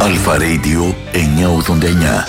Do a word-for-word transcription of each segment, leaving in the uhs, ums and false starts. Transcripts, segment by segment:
Αλφα Radio εννιακόσια ογδόντα εννιά.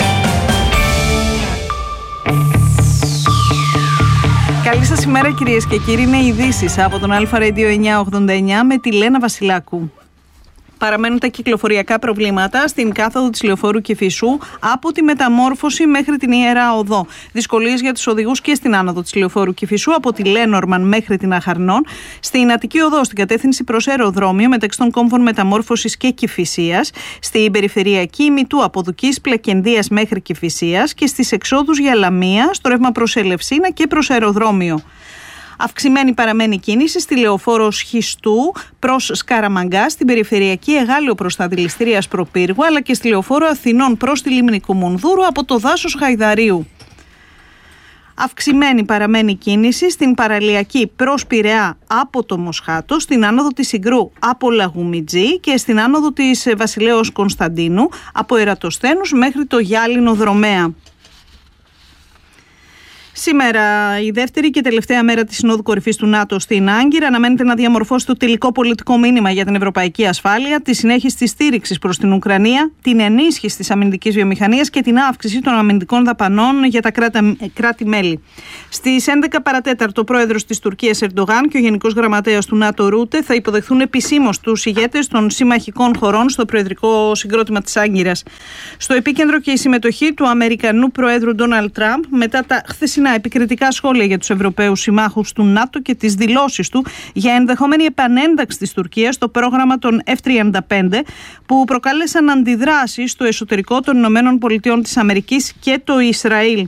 Καλή σας ημέρα κυρίες και κύριοι, είναι ειδήσεις από τον Αλφα Radio εννιακόσια ογδόντα εννιά με τη Λένα Βασιλάκου. Παραμένουν τα κυκλοφοριακά προβλήματα στην κάθοδο της Λεωφόρου Κηφισού από τη Μεταμόρφωση μέχρι την Ιερά Οδό. Δυσκολίες για τους οδηγούς και στην άνοδο της Λεωφόρου Κηφισού από τη Λένορμαν μέχρι την Αχαρνών. Στην Αττική Οδό στην κατεύθυνση προς αεροδρόμιο μεταξύ των κόμβων Μεταμόρφωσης και Κηφισίας. Στην περιφερειακή ημιτού από Δουκής Πλακενδίας μέχρι Κηφισίας και στις εξόδους για Λαμία, στο ρεύμα προς Ελευσίνα και προς αεροδρόμιο. Αυξημένη παραμένει κίνηση στη Λεωφόρο Σχιστού προς Σκαραμαγκά, στην περιφερειακή Εγάλεο προς τα Δηληστήρια Προπύργου, αλλά και στη Λεωφόρο Αθηνών προς τη Λίμνη Κουμουνδούρου από το δάσος Χαϊδαρίου. Αυξημένη παραμένει κίνηση στην παραλιακή προς Πειραιά από το Μοσχάτο, στην άνοδο της Συγκρού από Λαγουμιτζή και στην άνοδο της Βασιλέως Κωνσταντίνου από Ερατοσθένους μέχρι το Γυάλινο Δρομέα. Σήμερα, η δεύτερη και τελευταία μέρα της Συνόδου Κορυφής του ΝΑΤΟ στην Άγκυρα, αναμένεται να διαμορφώσει το τελικό πολιτικό μήνυμα για την ευρωπαϊκή ασφάλεια, τη συνέχιση της στήριξης προς την Ουκρανία, την ενίσχυση της αμυντικής βιομηχανίας και την αύξηση των αμυντικών δαπανών για τα κράτη-μέλη. Στις έντεκα παρατέταρτο, ο πρόεδρος της Τουρκίας Ερντογάν και ο γενικός γραμματέας του ΝΑΤΟ Ρούτε θα υποδεχθούν επισήμως τους ηγέτες των συμμαχικών χωρών στο προεδρικό συγκρότημα της Άγκυρας. Στο επίκεντρο και η συμμετοχή του Αμερικανού Προέδρου Ντόναλντ Τραμπ μετά τα χθεσινά επικριτικά σχόλια για τους Ευρωπαίους συμμάχους του ΝΑΤΟ και τις δηλώσεις του για ενδεχόμενη επανένταξη της Τουρκίας στο πρόγραμμα των εφ τριάντα πέντε που προκάλεσαν αντιδράσεις στο εσωτερικό των Ηνωμένων Πολιτειών της Αμερικής και το Ισραήλ.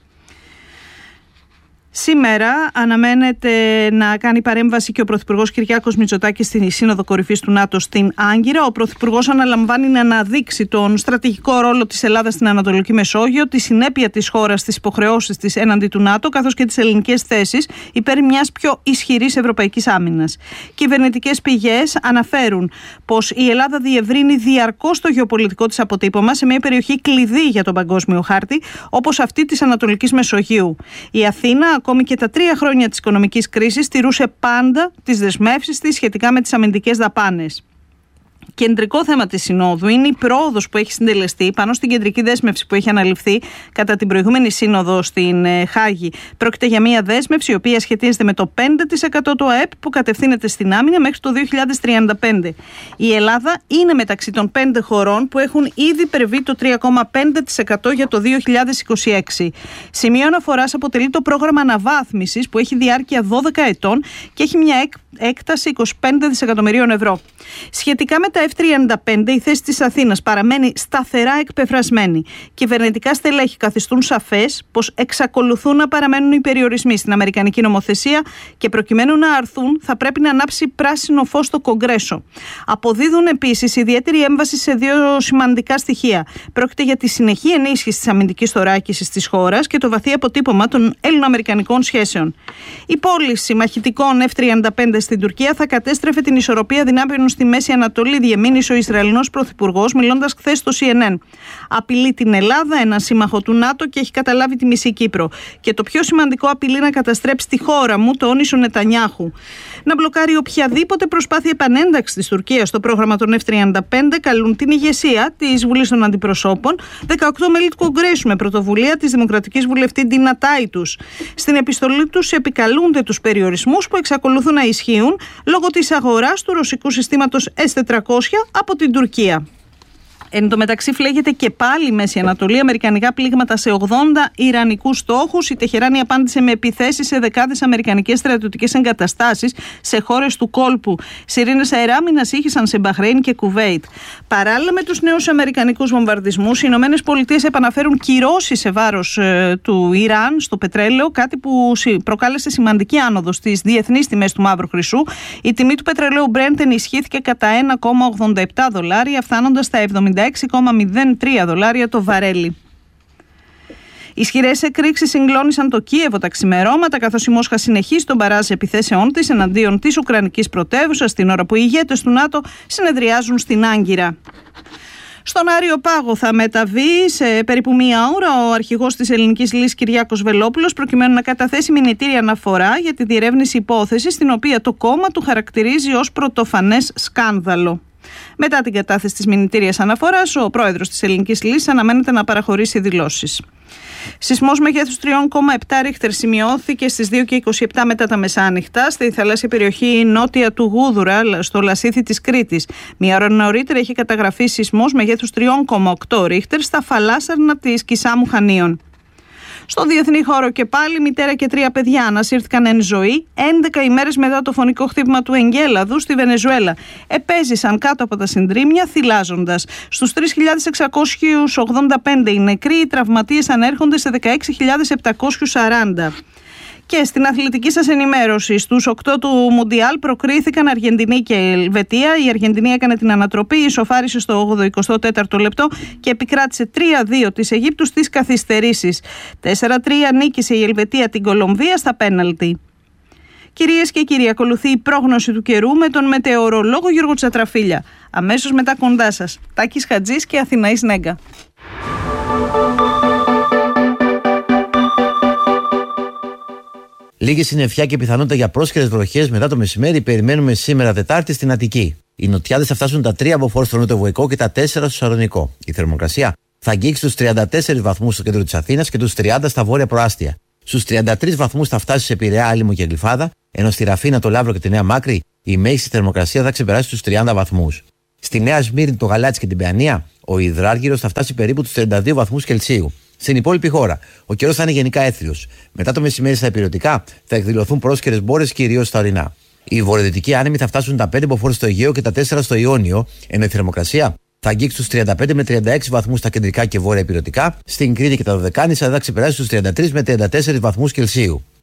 Σήμερα αναμένεται να κάνει παρέμβαση και ο Πρωθυπουργός Κυριάκος Μητσοτάκης στη Σύνοδο Κορυφής του ΝΑΤΟ στην Άγκυρα. Ο Πρωθυπουργός αναλαμβάνει να αναδείξει τον στρατηγικό ρόλο της Ελλάδας στην Ανατολική Μεσόγειο, τη συνέπεια της χώρας στις υποχρεώσεις της έναντι του ΝΑΤΟ, καθώς και τις ελληνικές θέσεις υπέρ μιας πιο ισχυρής ευρωπαϊκής άμυνας. Κυβερνητικές πηγές αναφέρουν πως η Ελλάδα διευρύνει διαρκώς το γεωπολιτικό της αποτύπωμα σε μια περιοχή κλειδί για τον παγκόσμιο χάρτη, όπως αυτή της Ανατολικής Μεσογείου. Η Αθήνα, ακόμη και τα τρία χρόνια της οικονομικής κρίσης, στηρούσε πάντα τις δεσμεύσεις της σχετικά με τις αμυντικές δαπάνες. Κεντρικό θέμα της Συνόδου είναι η πρόοδος που έχει συντελεστεί πάνω στην κεντρική δέσμευση που έχει αναλυφθεί κατά την προηγούμενη Σύνοδο στην Χάγη. Πρόκειται για μια δέσμευση η οποία σχετίζεται με το πέντε τοις εκατό του ΑΕΠ που κατευθύνεται στην άμυνα μέχρι το δύο χιλιάδες τριάντα πέντε. Η Ελλάδα είναι μεταξύ των πέντε χωρών που έχουν ήδη υπερβεί το τρία κόμμα πέντε τοις εκατό για το δύο χιλιάδες είκοσι έξι. Σημείο αναφοράς αποτελεί το πρόγραμμα αναβάθμισης που έχει διάρκεια δώδεκα ετών και έχει μια έκταση είκοσι πέντε δισεκατομμυρίων ευρώ. Σχετικά με τα εφ τριάντα πέντε, η θέση της Αθήνας παραμένει σταθερά εκπεφρασμένη. Κυβερνητικά στελέχη καθιστούν σαφές πως εξακολουθούν να παραμένουν οι περιορισμοί στην αμερικανική νομοθεσία και προκειμένου να αρθούν θα πρέπει να ανάψει πράσινο φως στο Κογκρέσο. Αποδίδουν επίσης ιδιαίτερη έμβαση σε δύο σημαντικά στοιχεία. Πρόκειται για τη συνεχή ενίσχυση της αμυντικής θωράκισης της χώρας και το βαθύ αποτύπωμα των ελληνοαμερικανικών σχέσεων. Η πώληση μαχητικών εφ τριάντα πέντε στην Τουρκία θα κατέστρεφε την ισορροπία δυνάμεων στη Μέση Ανατολή, διεμήνυσε ο Ισραηλινός Πρωθυπουργός μιλώντας χθες στο σι εν εν. Απειλεί την Ελλάδα, ένα σύμμαχο του ΝΑΤΟ, και έχει καταλάβει τη μισή Κύπρο. Και το πιο σημαντικό, απειλεί να καταστρέψει τη χώρα μου, το όνεισε ο Νετανιάχου. Να μπλοκάρει οποιαδήποτε προσπάθεια επανένταξης της Τουρκίας στο πρόγραμμα των εφ τριάντα πέντε καλούν την ηγεσία της Βουλής των Αντιπροσώπων, δεκαοκτώ μέλη του Κογκρέσου με πρωτοβουλία της Δημοκρατικής Βουλευτή Ντίνα Τάιτους. Στην επιστολή τους επικαλούνται τους περιορισμούς που εξακολουθούν να ισχύουν λόγω της αγοράς του ρωσικού συστήματος ες τετρακόσια από την Τουρκία. Εν τω μεταξύ, φλέγεται και πάλι η Μέση Ανατολή, αμερικανικά πλήγματα σε ογδόντα ιρανικούς στόχους. Η Τεχεράνη απάντησε με επιθέσεις σε δεκάδες αμερικανικές στρατιωτικές εγκαταστάσεις σε χώρες του κόλπου. Σιρήνες αεράμινας ήχησαν σε Μπαχρέιν και Κουβέιτ. Παράλληλα με τους νέους αμερικανικούς βομβαρδισμούς, οι Ηνωμένες Πολιτείες επαναφέρουν κυρώσεις σε βάρος ε, του Ιράν στο πετρέλαιο, κάτι που προκάλεσε σημαντική άνοδο στις διεθνείς τιμές του μαύρου χρυσού. Η τιμή του πετρελαίου Brent ενισχύθηκε κατά ένα κόμμα ογδόντα επτά δολάρια, φτάνοντας στα εβδομήντα έξι κόμμα μηδέν τρία δολάρια το βαρέλι. Ισχυρές εκρήξεις συγκλώνησαν το Κίεβο τα ξημερώματα, καθώς η Μόσχα συνεχίζει τον μπαράζ επιθέσεών της εναντίον της Ουκρανικής πρωτεύουσας, την ώρα που οι ηγέτες του ΝΑΤΟ συνεδριάζουν στην Άγκυρα. Στον Άριο Πάγο θα μεταβεί σε περίπου μία ώρα ο αρχηγός της Ελληνικής Λύσης Κυριάκος Βελόπουλος, προκειμένου να καταθέσει μηνυτήρια αναφορά για τη διερεύνηση υπόθεσης, την οποία το κόμμα του χαρακτηρίζει ως πρωτοφανές σκάνδαλο. Μετά την κατάθεση της μηνυτήριας αναφοράς, ο πρόεδρος της Ελληνικής Λύσης αναμένεται να παραχωρήσει δηλώσεις. Σεισμός μεγέθους τρία κόμμα επτά ρίχτερ σημειώθηκε στις δύο και είκοσι επτά μετά τα μεσάνυχτα στη θαλάσσια περιοχή νότια του Γούδουρα, στο Λασίθι της Κρήτης. Μία ώρα νωρίτερα είχε καταγραφεί σεισμός μεγέθους τρία κόμμα οκτώ ρίχτερ στα φαλάσσαρνα της Κισάμου Χανίων. Στο διεθνή χώρο και πάλι, μητέρα και τρία παιδιά ανασύρθηκαν εν ζωή έντεκα ημέρες μετά το φωνικό χτύπημα του εγκέλαδου στη Βενεζουέλα. Επέζησαν κάτω από τα συντρίμμια θυλάζοντας. Στους τρεις χιλιάδες εξακόσιους ογδόντα πέντε οι νεκροί, οι τραυματίες ανέρχονται σε δεκαέξι χιλιάδες επτακόσιους σαράντα. Και στην αθλητική σας ενημέρωση, στους οκτώ του Μουντιάλ προκρίθηκαν Αργεντινή και Ελβετία. Η Αργεντινή έκανε την ανατροπή, ισοφάρισε στο εικοστό τέταρτο λεπτό και επικράτησε τρία δύο της Αιγύπτου στις καθυστερήσεις. τέσσερα τρία νίκησε η Ελβετία την Κολομβία στα πέναλτι. Κυρίες και κύριοι, ακολουθεί η πρόγνωση του καιρού με τον μετεωρολόγο Γιώργο Τσατραφίλια. Αμέσως μετά κοντά σας, Τάκης Χατζής και Αθηναής Νέγκα. Λίγη συννεφιά και πιθανότητα για πρόσχερες βροχές μετά το μεσημέρι περιμένουμε σήμερα Τετάρτη στην Αττική. Οι νοτιάδες θα φτάσουν τα τρία μποφόρ στο νοτιοβοϊκό και τα τέσσερα στο Σαλονικό. Η θερμοκρασία θα αγγίξει τους τριάντα τέσσερις βαθμούς στο κέντρο της Αθήνας και τους τριάντα στα βόρεια προάστια. Στους τριάντα τρεις βαθμούς θα φτάσει σε Πειραιά, Άλυμο και Γλυφάδα, ενώ στη Ραφίνα, το Λαύρο και τη Νέα Μάκρη η μέγιστη θερμοκρασία θα ξεπεράσει τους τριάντα βαθμούς. Στη Νέα Σμύρνη, το Γαλάτσι και την Παιανία, ο υδράργυρος θα φτάσει περίπου τους τριάντα δύο βαθμούς Κελσίου. Στην υπόλοιπη χώρα, ο καιρός θα είναι γενικά έθριος. Μετά το μεσημέρι στα υπηρετικά θα εκδηλωθούν πρόσκαιρες μπόρες κυρίως στα ορεινά. Οι βορειοδυτικοί άνεμοι θα φτάσουν τα πέντε μποφόρ στο Αιγαίο και τα τέσσερα στο Ιόνιο, ενώ η θερμοκρασία θα αγγίξει τους τριάντα πέντε με τριάντα έξι βαθμούς στα κεντρικά και βόρεια υπηρετικά. Στην Κρήτη και τα Δωδεκάνησα θα ξεπεράσει τους τριάντα τρεις με τριάντα τέσσερις βαθμούς Κελσίου.